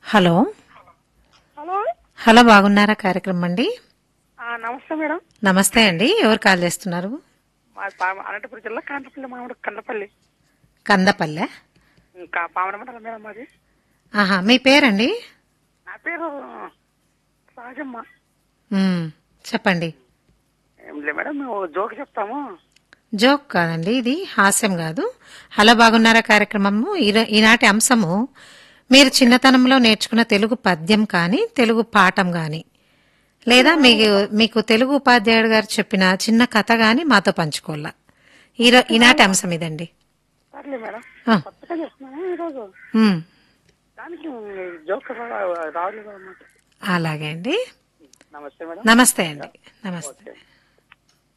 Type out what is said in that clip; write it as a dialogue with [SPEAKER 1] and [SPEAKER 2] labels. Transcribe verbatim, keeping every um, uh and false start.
[SPEAKER 1] Hello
[SPEAKER 2] hello
[SPEAKER 1] hello బాగున్నారా కార్యక్రమం అండి.
[SPEAKER 2] ఆ, నమస్తే మేడం.
[SPEAKER 1] నమస్తే అండి. ఎవరు కాల్ చేస్తున్నారు?
[SPEAKER 2] మా పా- అనంతపురం జిల్లా కాంతపల్లి మామిడి కందపల్లి
[SPEAKER 1] కందపల్లె.
[SPEAKER 2] ఇంకా పావనమంటారా మేడం మాది.
[SPEAKER 1] ఆహా, మీ పేరండి?
[SPEAKER 2] నా పేరు సహజమ్మ.
[SPEAKER 1] మ్మ్, చెప్పండి.
[SPEAKER 2] ఏం లే మేడం, మేము జోక్ చెప్తాము.
[SPEAKER 1] జోక్ కాదండి, ఇది హాస్యం కాదు. హలో బాగున్నారా కార్యక్రమము ఈరో- ఈనాటి అంశము మీరు చిన్నతనంలో నేర్చుకున్న తెలుగు పద్యం కానీ తెలుగు పాఠం కానీ లేదా మీకు మీకు తెలుగు ఉపాధ్యాయుడు గారు చెప్పిన చిన్న కథ గాని మాతో పంచుకోవాలా. ఈరో ఈనాటి అంశం ఇదండి.
[SPEAKER 2] సర్లే మేడం,
[SPEAKER 1] ఆ,
[SPEAKER 2] కొత్తగా చేస్తున్నాము ఈరోజు.
[SPEAKER 1] మ్మ్,
[SPEAKER 2] దానికి జోక్ రావాలి అన్నమాట.
[SPEAKER 1] అలాగే అండి.
[SPEAKER 2] నమస్తే మేడం.
[SPEAKER 1] నమస్తే అండి. నమస్తే.
[SPEAKER 2] ఓకే.